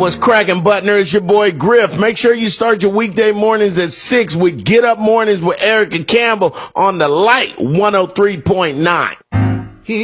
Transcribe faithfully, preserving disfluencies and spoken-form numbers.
What's cracking, Butner? It's your boy Griff. Make sure you start your weekday mornings at six with Get Up Mornings with Erica Campbell on the Light one oh three point nine.